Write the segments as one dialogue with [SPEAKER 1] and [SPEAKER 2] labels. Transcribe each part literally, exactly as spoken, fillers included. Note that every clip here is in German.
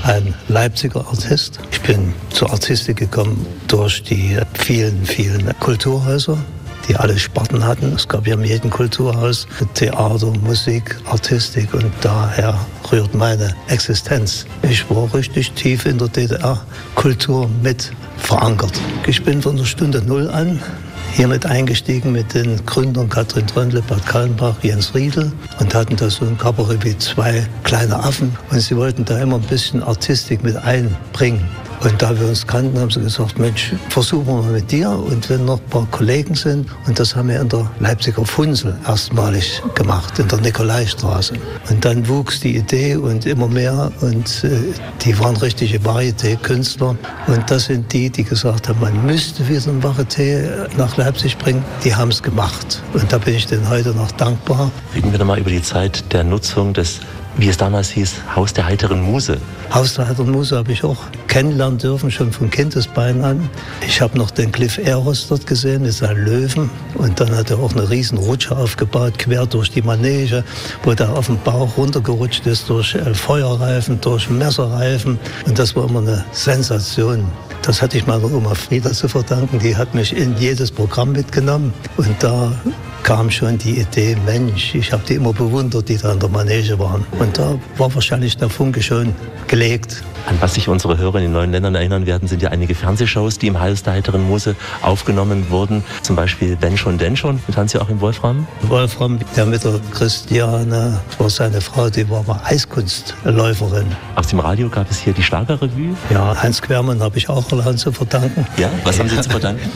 [SPEAKER 1] ein Leipziger Artist. Ich bin zur Artistik gekommen durch die vielen, vielen Kulturhäuser, die alle Sparten hatten. Es gab ja in jedem Kulturhaus Theater, Musik, Artistik und daher rührt meine Existenz. Ich war richtig tief in der D D R-Kultur mit verankert. Ich bin von der Stunde Null an hier mit eingestiegen mit den Gründern Katrin Tröndle, Bert Kallenbach, Jens Riedel und hatten da so ein Kabarett wie zwei kleine Affen und sie wollten da immer ein bisschen Artistik mit einbringen. Und da wir uns kannten, haben sie gesagt, Mensch, versuchen wir mal mit dir. Und wenn noch ein paar Kollegen sind, und das haben wir in der Leipziger Funzel erstmalig gemacht, in der Nikolaistraße. Und dann wuchs die Idee und immer mehr und äh, die waren richtige Varieté-Künstler. Und das sind die, die gesagt haben, man müsste wieder ein Varieté nach Leipzig bringen. Die haben es gemacht. Und da bin ich denen heute noch dankbar.
[SPEAKER 2] Reden wir doch mal über die Zeit der Nutzung des, wie es damals hieß, Haus der heiteren Muse.
[SPEAKER 1] Haus der heiteren Muse habe ich auch kennenlernen dürfen, schon von Kindesbeinen an. Ich habe noch den Cliff Eros dort gesehen mit seinen Löwen. Und dann hat er auch eine riesen Rutsche aufgebaut, quer durch die Manege, wo der auf den Bauch runtergerutscht ist, durch äh, Feuerreifen, durch Messerreifen. Und das war immer eine Sensation. Das hatte ich meiner Oma Frieda zu verdanken. Die hat mich in jedes Programm mitgenommen. Und da kam schon die Idee, Mensch, ich habe die immer bewundert, die da in der Manege waren. Und da war wahrscheinlich der Funke schon gelegt.
[SPEAKER 2] An was sich unsere Hörer in den neuen Ländern erinnern werden, sind ja einige Fernsehshows, die im Haus der heiteren Muse aufgenommen wurden. Zum Beispiel Wenn schon, denn schon mit Hans-Joachim Wolfram.
[SPEAKER 1] Wolfram, der mit der Christiane, das war seine Frau, die war mal Eiskunstläuferin.
[SPEAKER 2] Aus dem Radio gab es hier die Schlagerrevue.
[SPEAKER 1] Ja, Hans Quermann habe ich auch allerhand zu verdanken.
[SPEAKER 2] Ja, was haben Sie zu verdanken?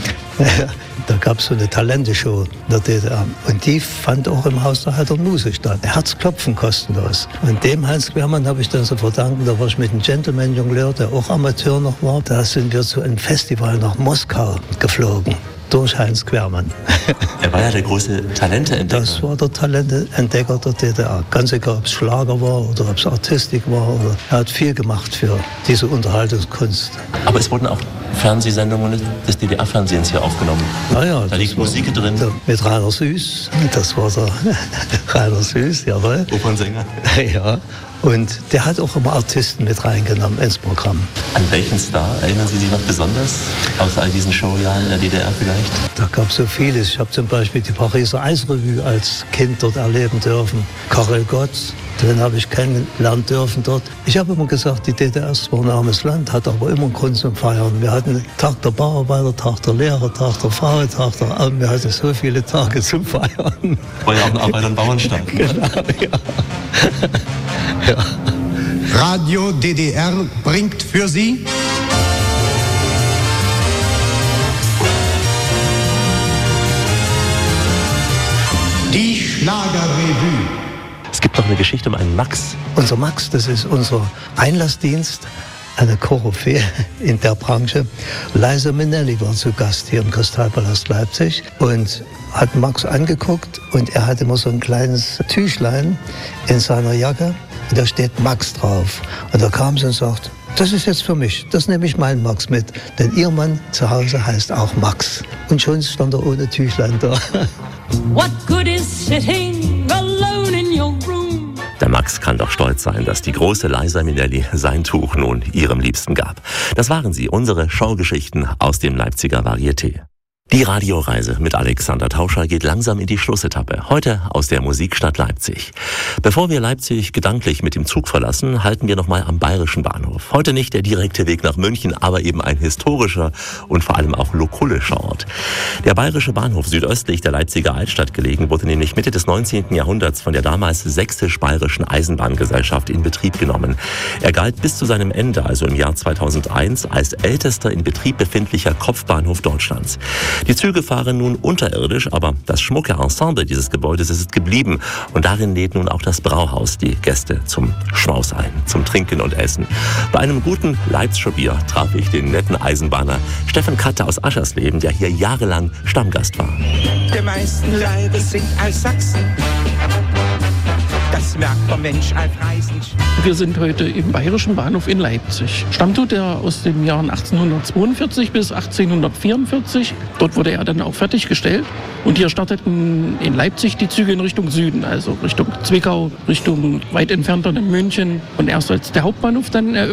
[SPEAKER 1] Da gab es so eine Talenteshow in der D D R. Und die fand auch im Haus der heiteren Muse statt. Herzklopfen kostenlos. Und dem Hans Quermann habe ich dann zu verdanken, da war ich mit einem Gentleman-Jongleur, der auch Amateur noch war. Da sind wir zu einem Festival nach Moskau geflogen. Durch Heinz Quermann.
[SPEAKER 2] Er war ja der große Talenteentdecker.
[SPEAKER 1] Das war der Talenteentdecker der D D R. Ganz egal, ob es Schlager war oder ob es Artistik war. Oder er hat viel gemacht für diese Unterhaltungskunst.
[SPEAKER 2] Aber es wurden auch Fernsehsendungen des D D R-Fernsehens hier aufgenommen.
[SPEAKER 1] Naja,
[SPEAKER 2] da liegt Musik drin.
[SPEAKER 1] Mit Rainer Süß. Das war der Rainer Süß, jawohl.
[SPEAKER 2] Opernsänger.
[SPEAKER 1] Ja. Und der hat auch immer Artisten mit reingenommen ins Programm.
[SPEAKER 2] An welchen Star erinnern Sie sich noch besonders? Aus all diesen Showjahren in der D D R vielleicht?
[SPEAKER 1] Da gab es so vieles. Ich habe zum Beispiel die Pariser Eisrevue als Kind dort erleben dürfen. Karel Gott, den habe ich kennenlernen dürfen dort. Ich habe immer gesagt, die D D R ist zwar ein armes Land, hat aber immer einen Grund zum Feiern. Wir hatten Tag der Bauarbeiter, Tag der Lehrer, Tag der Frau, Tag der Armen. Wir hatten so viele Tage zum Feiern.
[SPEAKER 2] War ja auch ein Arbeiter- und Bauernstadt.
[SPEAKER 1] Genau, ja. Ja.
[SPEAKER 3] Radio D D R bringt für Sie die Schlagerrevue.
[SPEAKER 2] Es gibt noch eine Geschichte um einen Max.
[SPEAKER 1] Unser Max, das ist unser Einlassdienst, eine Koryphäe in der Branche. Liza Minnelli war zu Gast hier im Kristallpalast Leipzig und hat Max angeguckt und er hatte immer so ein kleines Tüchlein in seiner Jacke und da steht Max drauf. Und da kam sie und sagt, das ist jetzt für mich, das nehme ich meinen Max mit, denn ihr Mann zu Hause heißt auch Max. Und schon stand er ohne Tüchlein da.
[SPEAKER 4] What good is sitting alone in your room?
[SPEAKER 2] Der Max kann doch stolz sein, dass die große Liza Minnelli sein Tuch nun ihrem Liebsten gab. Das waren sie, unsere Showgeschichten aus dem Leipziger Varieté. Die Radioreise mit Alexander Tauscher geht langsam in die Schlussetappe. Heute aus der Musikstadt Leipzig. Bevor wir Leipzig gedanklich mit dem Zug verlassen, halten wir nochmal am Bayerischen Bahnhof. Heute nicht der direkte Weg nach München, aber eben ein historischer und vor allem auch lokulischer Ort. Der Bayerische Bahnhof, südöstlich der Leipziger Altstadt gelegen, wurde nämlich Mitte des neunzehnten Jahrhunderts von der damals Sächsisch-Bayerischen Eisenbahngesellschaft in Betrieb genommen. Er galt bis zu seinem Ende, also im Jahr zweitausendeins, als ältester in Betrieb befindlicher Kopfbahnhof Deutschlands. Die Züge fahren nun unterirdisch, aber das schmucke Ensemble dieses Gebäudes ist geblieben. Und darin lädt nun auch das Brauhaus die Gäste zum Schmaus ein, zum Trinken und Essen. Bei einem guten Leipziger Bier traf ich den netten Eisenbahner Steffen Katte aus Aschersleben, der hier jahrelang Stammgast war.
[SPEAKER 5] Die meisten Leute sind als Sachsen. Das merkt der Mensch als Reisen.
[SPEAKER 6] Wir sind heute im Bayerischen Bahnhof in Leipzig. Stammt tut er aus den Jahren achtzehnhundertzweiundvierzig bis achtzehnhundertvierundvierzig. Dort wurde er dann auch fertiggestellt. Und hier starteten in Leipzig die Züge in Richtung Süden, also Richtung Zwickau, Richtung weit entfernter München. Und erst als der Hauptbahnhof dann eröffnet